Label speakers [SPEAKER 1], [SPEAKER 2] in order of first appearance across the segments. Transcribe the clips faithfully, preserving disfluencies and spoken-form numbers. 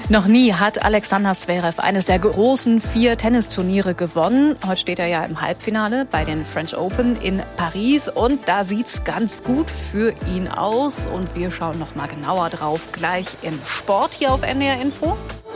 [SPEAKER 1] Noch nie hat Alexander Zverev eines der großen vier Tennisturniere gewonnen. Heute steht er ja im Halbfinale bei den French Open in Paris und da sieht's ganz gut für ihn aus. Und wir schauen noch mal genauer drauf gleich im Sport hier auf N D R Info.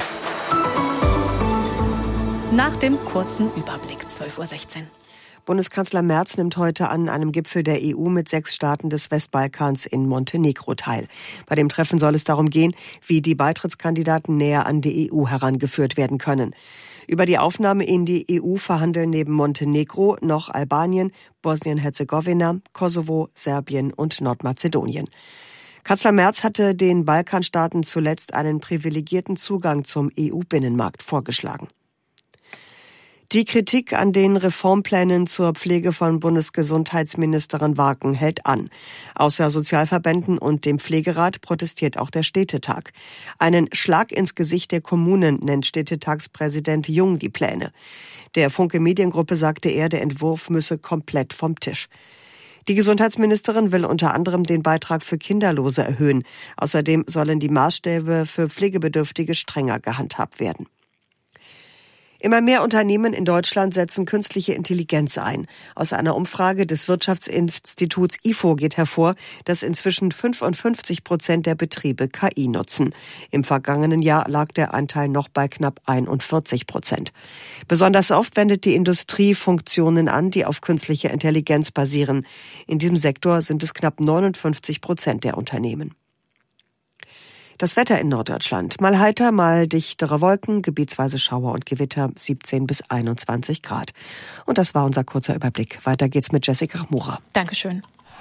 [SPEAKER 1] Nach dem kurzen Überblick, zwölf Uhr sechzehn.
[SPEAKER 2] Bundeskanzler Merz nimmt heute an einem Gipfel der E U mit sechs Staaten des Westbalkans in Montenegro teil. Bei dem Treffen soll es darum gehen, wie die Beitrittskandidaten näher an die E U herangeführt werden können. Über die Aufnahme in die E U verhandeln neben Montenegro noch Albanien, Bosnien-Herzegowina, Kosovo, Serbien und Nordmazedonien. Kanzler Merz hatte den Balkanstaaten zuletzt einen privilegierten Zugang zum E U-Binnenmarkt vorgeschlagen. Die Kritik an den Reformplänen zur Pflege von Bundesgesundheitsministerin Warken hält an. Außer Sozialverbänden und dem Pflegerat protestiert auch der Städtetag. Einen Schlag ins Gesicht der Kommunen nennt Städtetagspräsident Jung die Pläne. Der Funke Mediengruppe sagte er, der Entwurf müsse komplett vom Tisch. Die Gesundheitsministerin will unter anderem den Beitrag für Kinderlose erhöhen. Außerdem sollen die Maßstäbe für Pflegebedürftige strenger gehandhabt werden. Immer mehr Unternehmen in Deutschland setzen künstliche Intelligenz ein. Aus einer Umfrage des Wirtschaftsinstituts I F O geht hervor, dass inzwischen fünfundfünfzig Prozent der Betriebe K I nutzen. Im vergangenen Jahr lag der Anteil noch bei knapp einundvierzig Prozent. Besonders oft wendet die Industrie Funktionen an, die auf künstliche Intelligenz basieren. In diesem Sektor sind es knapp neunundfünfzig Prozent der Unternehmen. Das Wetter in Norddeutschland. Mal heiter, mal dichtere Wolken, gebietsweise Schauer und Gewitter, siebzehn bis einundzwanzig Grad. Und das war unser kurzer Überblick. Weiter geht's mit Jessica Murer.
[SPEAKER 1] Dankeschön.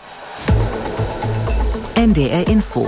[SPEAKER 3] N D R Info.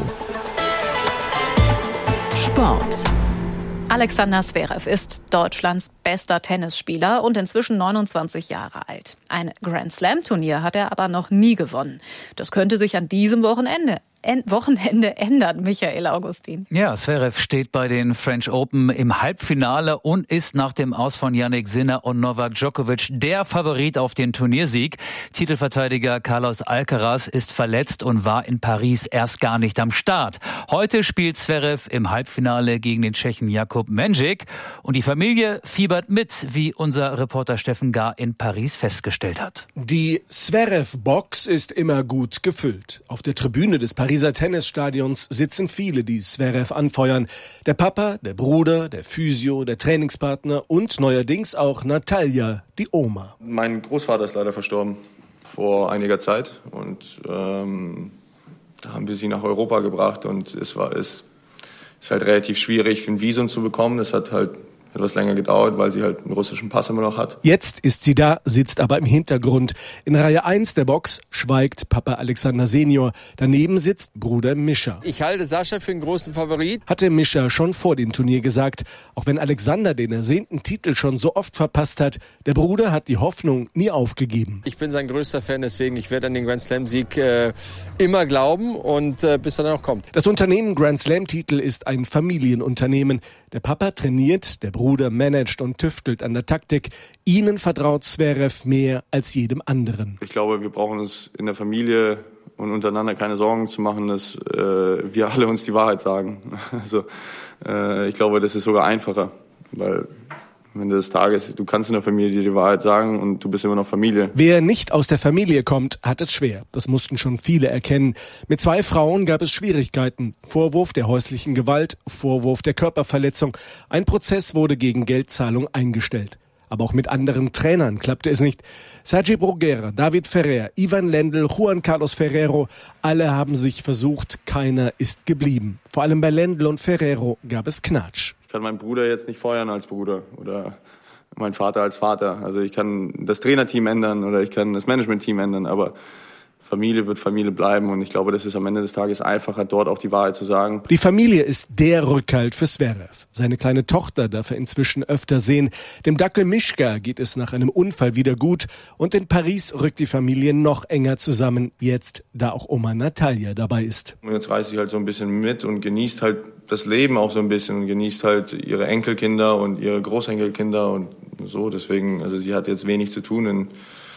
[SPEAKER 3] Sport.
[SPEAKER 1] Alexander Zverev ist Deutschlands bester Tennisspieler und inzwischen neunundzwanzig Jahre alt. Ein Grand-Slam-Turnier hat er aber noch nie gewonnen. Das könnte sich an diesem Wochenende Wochenende ändert, Michael Augustin.
[SPEAKER 4] Ja, Zverev steht bei den French Open im Halbfinale und ist nach dem Aus von Jannik Sinner und Novak Djokovic der Favorit auf den Turniersieg. Titelverteidiger Carlos Alcaraz ist verletzt und war in Paris erst gar nicht am Start. Heute spielt Zverev im Halbfinale gegen den Tschechen Jakub Mensik und die Familie fiebert mit, wie unser Reporter Steffen Gar in Paris festgestellt hat.
[SPEAKER 5] Die Zverev-Box ist immer gut gefüllt. Auf der Tribüne des Pariser Tennisstadions sitzen viele, die Zverev anfeuern. Der Papa, der Bruder, der Physio, der Trainingspartner und neuerdings auch Natalja, die Oma.
[SPEAKER 6] Mein Großvater ist leider verstorben vor einiger Zeit und ähm, da haben wir sie nach Europa gebracht und es war es ist halt relativ schwierig, ein Visum zu bekommen. Das hat halt etwas länger gedauert, weil sie halt einen russischen Pass immer noch hat.
[SPEAKER 5] Jetzt ist sie da, sitzt aber im Hintergrund. In Reihe eins der Box schweigt Papa Alexander Senior. Daneben sitzt Bruder Mischa.
[SPEAKER 7] Ich halte Sascha für einen großen Favorit.
[SPEAKER 5] Hatte Mischa schon vor dem Turnier gesagt. Auch wenn Alexander den ersehnten Titel schon so oft verpasst hat, der Bruder hat die Hoffnung nie aufgegeben.
[SPEAKER 7] Ich bin sein größter Fan, deswegen ich werde an den Grand Slam-Sieg äh, immer glauben und äh, bis er dann noch kommt.
[SPEAKER 5] Das Unternehmen Grand Slam-Titel ist ein Familienunternehmen. Der Papa trainiert, der Bruder managt und tüftelt an der Taktik. Ihnen vertraut Zverev mehr als jedem anderen.
[SPEAKER 6] Ich glaube, wir brauchen uns in der Familie und untereinander keine Sorgen zu machen, dass äh, wir alle uns die Wahrheit sagen. Also äh, ich glaube, das ist sogar einfacher, weil am Ende des Tages, du kannst in der Familie die Wahrheit sagen und du bist immer noch Familie.
[SPEAKER 5] Wer nicht aus der Familie kommt, hat es schwer. Das mussten schon viele erkennen. Mit zwei Frauen gab es Schwierigkeiten. Vorwurf der häuslichen Gewalt, Vorwurf der Körperverletzung. Ein Prozess wurde gegen Geldzahlung eingestellt. Aber auch mit anderen Trainern klappte es nicht. Sergi Bruguera, David Ferrer, Ivan Lendl, Juan Carlos Ferrero, alle haben sich versucht, keiner ist geblieben. Vor allem bei Lendl und Ferrero gab es Knatsch.
[SPEAKER 6] Ich kann meinen Bruder jetzt nicht feuern als Bruder oder meinen Vater als Vater. Also ich kann das Trainerteam ändern oder ich kann das Managementteam ändern, aber Familie wird Familie bleiben und ich glaube, das ist am Ende des Tages einfacher, dort auch die Wahrheit zu sagen.
[SPEAKER 5] Die Familie ist der Rückhalt für Zverev. Seine kleine Tochter darf er inzwischen öfter sehen. Dem Dackel Mischka geht es nach einem Unfall wieder gut und in Paris rückt die Familie noch enger zusammen, jetzt da auch Oma Natalja dabei ist.
[SPEAKER 6] Und jetzt reist sie halt so ein bisschen mit und genießt halt das Leben auch so ein bisschen und genießt halt ihre Enkelkinder und ihre Großenkelkinder und so. Deswegen, also sie hat jetzt wenig zu tun in,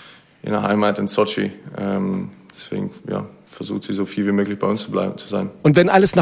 [SPEAKER 6] in der Heimat in Sochi. Ähm, deswegen, ja, versucht sie so viel wie möglich bei uns zu bleiben, zu sein.
[SPEAKER 5] Und wenn alles nach